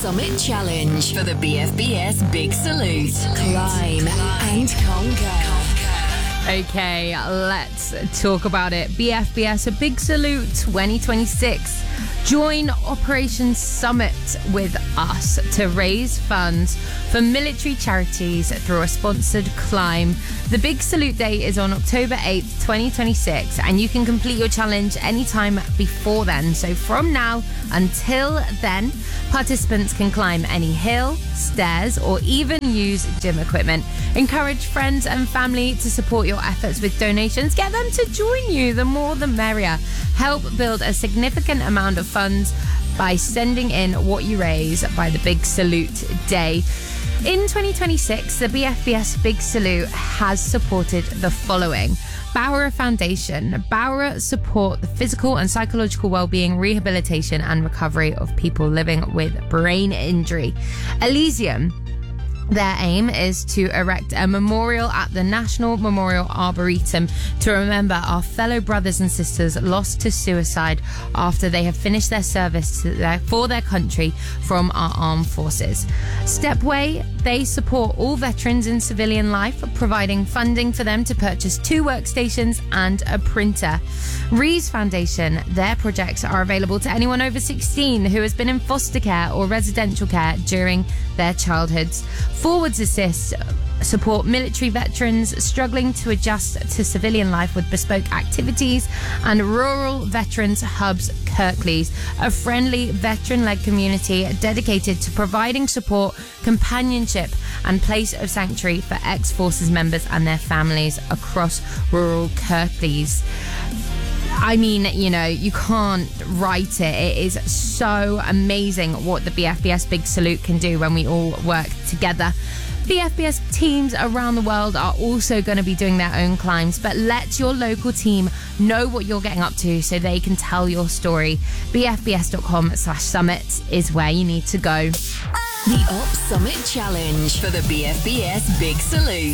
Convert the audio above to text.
Summit Challenge for the BFBS Big Salute. Climb and conquer. Okay, let's talk about it. BFBS, a Big Salute 2026. Join Operation Summit with us to raise funds for military charities through a sponsored climb. The Big Salute Day is on October 8th, 2026, and you can complete your challenge anytime before then. So from now until then, participants can climb any hill, stairs, or even use gym equipment. Encourage friends and family to support your efforts with donations. Get them to join you. The more the merrier. Help build a significant amount of funds by sending in what you raise by the Big Salute Day. In 2026, the BFBS Big Salute has supported the following. Bowra Foundation. Bowra support the physical and psychological well-being, rehabilitation and recovery of people living with brain injury. Elysium. Their aim is to erect a memorial at the National Memorial Arboretum to remember our fellow brothers and sisters lost to suicide after they have finished their service for their country from our armed forces. Stepway, they support all veterans in civilian life, providing funding for them to purchase 2 workstations and a printer. Rees Foundation, their projects are available to anyone over 16 who has been in foster care or residential care during their childhoods. Forwards Assist support military veterans struggling to adjust to civilian life with bespoke activities, and Rural Veterans Hubs Kirklees, a friendly veteran-led community dedicated to providing support, companionship and place of sanctuary for ex-forces members and their families across rural Kirklees. I mean, you know, you can't write it. It is so amazing what the BFBS Big Salute can do when we all work together. BFBS teams around the world are also going to be doing their own climbs, but let your local team know what you're getting up to so they can tell your story. BFBS.com/summit is where you need to go. The Up Summit Challenge for the BFBS Big Salute.